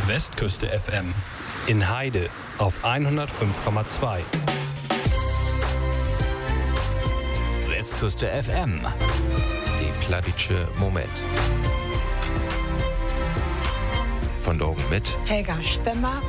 Westküste FM. In Heide auf 105,2. Westküste FM. Die Plattitsche Moment. Von Drogen mit Helga Spemmer.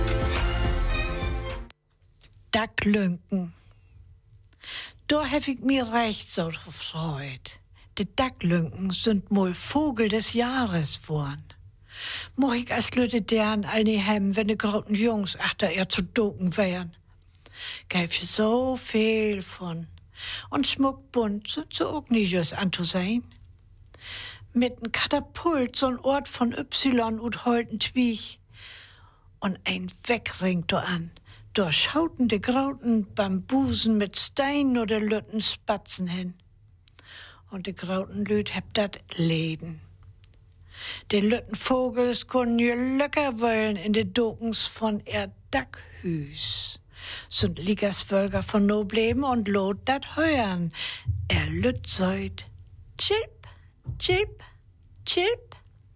Dacklünken. Da hab ich mir recht so gefreut. Die Dacklünken sind mal Vogel des Jahres geworden. Moch ich als Leute deren all nie hem, wenn die großen Jungs achter ihr zu doken wären. Gäb je so viel von. Und schmuckbunt sind sie auch nicht just an zu sein. Mit n Katapult so'n Ort von Y und holten Twiech. Und ein Wegring do an. Da schauten die grauten Bambusen mit Stein oder Lütten Spatzen hin. Und die grauten Lüt heb dat Läden. Die Lütten Vogels können je löcker wollen in de Dokens von er Dackhüs. Sind Ligasvölker von no bleben und lot dat hören. Er lütt seut. Chilp, chilp, chilp.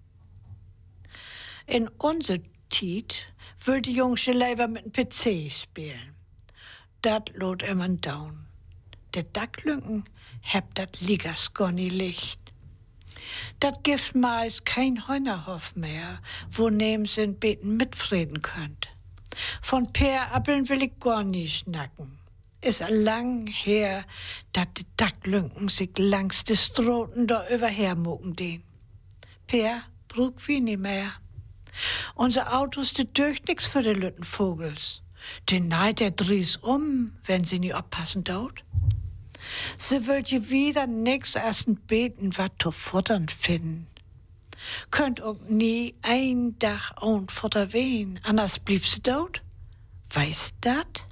In unser Tiet will die Jungsche leider mit dem PC spielen. Dat lot immer down. De Dacklünken heb dat Ligasgonni Licht. Dat gibt meist kein Heunerhof mehr, wo neben sind beten mitfrieden könnt. Von Peerappeln will ich gar nicht schnacken. Ist lang her, dat die Dacklünken sich langs de Stroten da überhermucken den. Peer brug wie nie mehr. Unser Autos, die dürft nix für die Lüttenvogels. Den Neid, der dries wenn sie nie oppassen dort. Sie will je wieder nix ersten beten, wat zu futtern finden. Könnt auch nie ein Dach und Futter wehen, anders blieb sie dort. Weißt dat?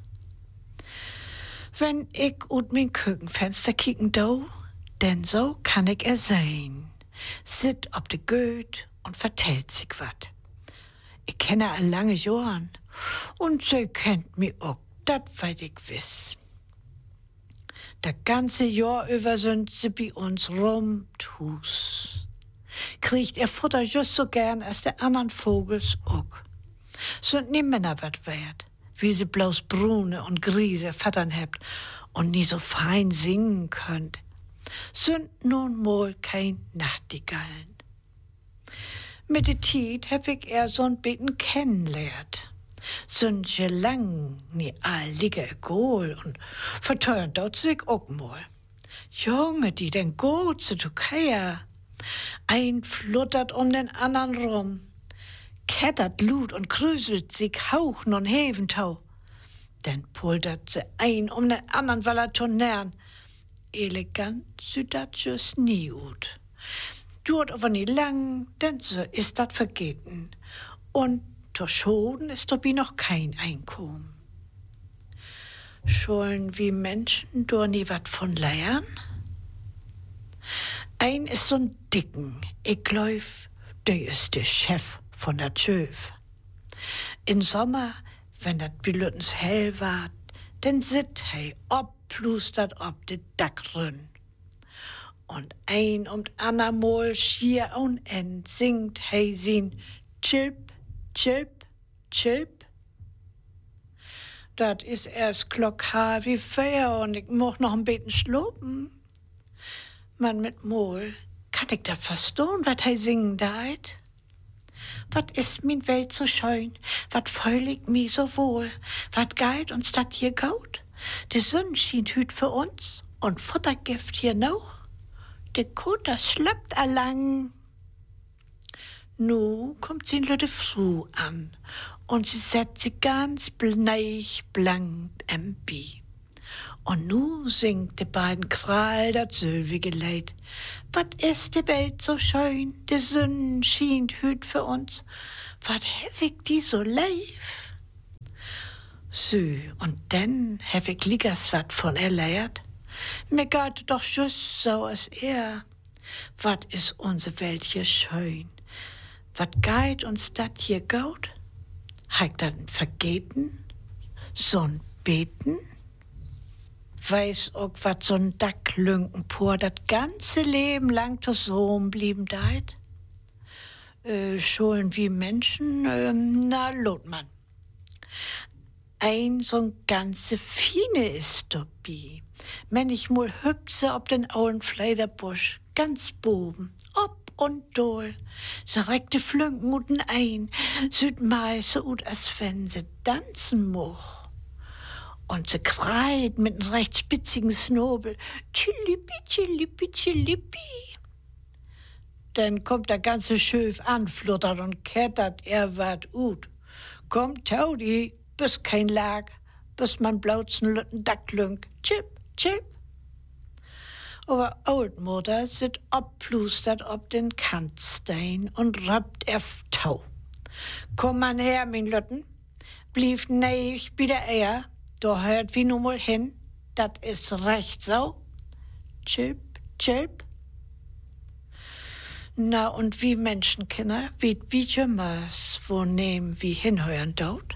Wenn ich ut mein Küchenfenster kicken do, denn so kann ich sein. Sit ob de Goet und vertellt sich wat. Ich kenne a lange Jahren und sie kennt mi auch, dat weit ich wiss. Das ganze Jahr über sind sie bei uns rumtus. Kriegt ihr Futter just so gern als der anderen Vogels auch. Sind nie Männer wat wert, wie sie bloß Brune und Griese Vattern habt und nie so fein singen könnt. Sind nun mal kein Nachtigallen. Mit der Tiet hab ich eher so'n Beten kennenlernt. Sind je lang nie all ligge Gohl und verteuern dort sich auch mal. Junge, die denn gut zu Türkei. Ein fluttert um den anderen rum. Kettert Lut und krüselt sich hauchen und Heventau. Denn pultert sie ein um den anderen, weil er turnern. Elegant sieht dat just nie ut. Dauert aber nie lang, denn so ist dat vergeten. Und zur Schoden ist dabei noch kein Einkommen. Schollen wie Menschen do nie wat von lernen? Ein ist so'n Dicken, ich glaub, der ist der Chef von der Tschöf. In Sommer, wenn dat Bilüttens hell ward, denn sit hei plustert ob de Dackrünn. Und ein und anermol schier und end singt hei sin Chilp, chilp, chilp. Dat is erst Glock wie Feier und ich moch noch ein bisschen schlopen. Man mit Mol, kann ich dat verstehen, wat hei singen deit? Wat ist min Welt so schön, wat feul ich mi so wohl, wat geit uns dat hier gaut? De Sonne schien hüt für uns und Futtergift hier noch. De Koter schleppt allang. Nu kommt sie in Lütte Fru an und sie setzt sich ganz bleich blank Bi. Und nu singt de beiden Kral dat sölvige Leid. Wat ist de Welt so schön, de Sonne schien hüt für uns, wat hef die so leif? Sü, und denn hef ich liegers wat von erleiert. Mir geht doch just so als er. Wat is unsere Welt hier schön? Wat geht uns dat hier gaut? Heik dat vergeten? So'n Beten? Weiß auch, wat so'n Dacklünken pur dat ganze Leben lang to Sohn blieben deit? Schulen wie Menschen, na, Lotmann. Ein so'n ganze Fine ist dabei. Wenn ich mal hüpse ob den ollen Fleiderbusch, ganz boben, ob und dol, se reckte Flünken uten ein, süd mei so ut als wenn se tanzen moch. Und se kreit mit n recht spitzigen Snobel, tschilippi, tschilippi, tschilippi. Dann kommt der ganze Schöf anfluttert und kettert wat ut. Kommt, Taudi, bis kein Lag, bis man blauzen Lütten Dacklünk, chip, chip. Aber Oldmutter sit obplustert ob den Kantstein und rappt Tau. Komm man her, mein Lütten, blieb neig bi der Eier, da hört wie nu mal hin, dat is recht so. Chip, chip. Na, und wie Menschenkinder, wie jümmers, wo nehmen wie hinhören dort?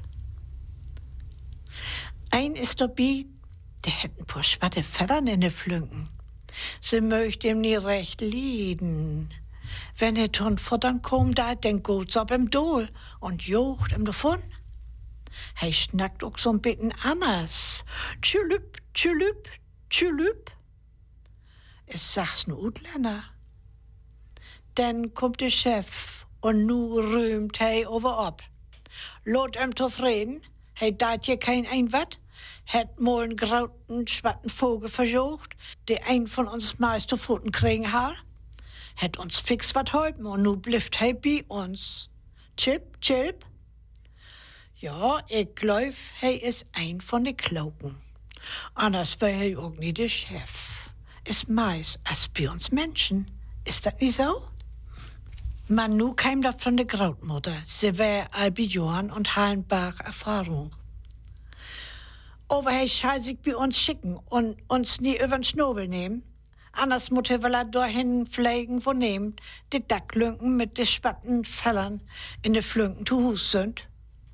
Ein ist dabei, der hätt ein paar schwatte Federn in de Flünken. Sie möcht ihm nie recht lieden. Wenn er ton futtern kommt, da den Goats ob im Dol und jocht ihm davon. Hei schnackt auch so'n bisschen anders. Tschülüp, tschülüp, tschülüp. Es sagt's nu Utländer. Dann kommt der Chef und nu rühmt hei over ab. Lot ihm zufrieden, hei dat je kein Einwand, hätt mal n grauten, schwatten Vogel versucht, der ein von uns meist zu Pfoten kriegen hat, hätt uns fix wat holpen und nu blifft hei bei uns. Chip, chip. Ja, ich glaub, hei is ein von de Klauken. Anders wär hei auch nie der Chef. Is meist als bei uns Menschen. Ist das nicht so? Man nu kam dat von der Grautmutter. Sie wär albi Johann und Hallenbach Erfahrung. Aber hei schall sich bei uns schicken und uns nie übern Schnobel nehmen. Anders mutter will er dahin pflegen, wo nehmt die Dacklünken mit de spatten Fellern in de Flünken zu Hus sind.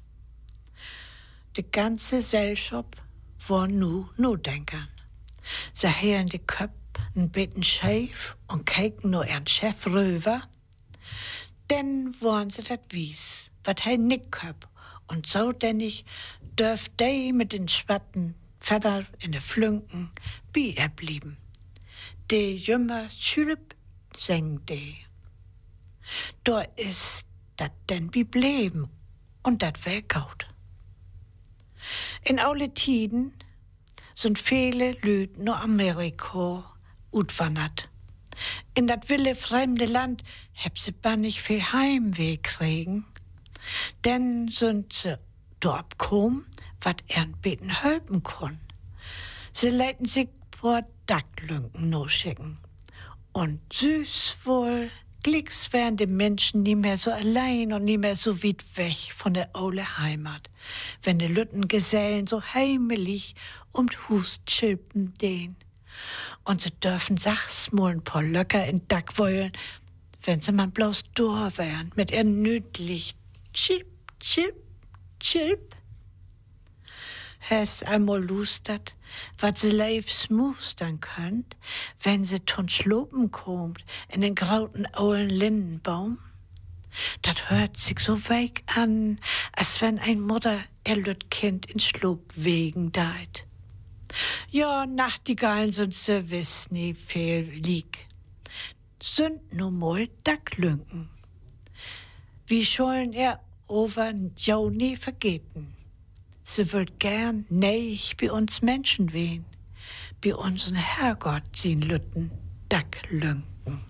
Die ganze Gesellschaft war nu denkern. Sie hören die Köp ein bisschen scheif und keken nur ihren Chef rüber. Denn wollen sie dat wies, wat hei nick köp. Und so denn ich dürft de mit den schwatten Fedder in de Flünken bi er blieben. De jümmer schülp seng de. Da is dat denn bi bleben und dat wär gaut. In alle Tiden sind viele Lüd nur Amerika utwandert. In dat wille fremde Land heb se bannig viel Heimweh kriegen. Denn sind se dort kom, wat ern beten helpen kon. Se leiten sich vor Dacklünken no schicken. Und süß wohl, glicks wären die Menschen nie mehr so allein und nie mehr so weit weg von der ole Heimat, wenn die Lüttengesellen so heimelig Hus chilpen den. Und sie dürfen sachs mal ein paar Löcker in Dack wollen, wenn sie man bloß da wären, mit ihren nüdlich Chip, Chip, Chip. Hes einmal lustert, wat sie leifs mustern könnt, wenn sie ton schlopen kommt in den grauten ollen Lindenbaum. Dat hört sich so weig an, als wenn ein Mutter ihr lüt Kind in Schlop wegen deit. Ja, Nachtigallen sind se wiss nie viel lieg. Sind nu mal Dacklünken. Wie schollen over jo nie vergeten. Sie wollt gern neich bei uns Menschen wehen, bei unseren Herrgott sien Lütten Dacklünken.